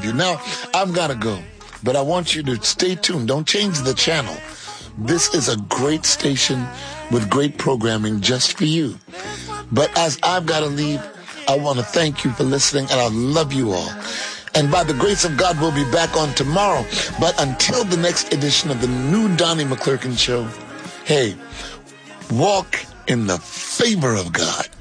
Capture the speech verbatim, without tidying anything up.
you. Now, I've got to go, but I want you to stay tuned. Don't change the channel. This is a great station with great programming just for you. But as I've got to leave, I want to thank you for listening, and I love you all. And by the grace of God, we'll be back on tomorrow. But until the next edition of the new Donnie McClurkin Show, hey, walk in the favor of God.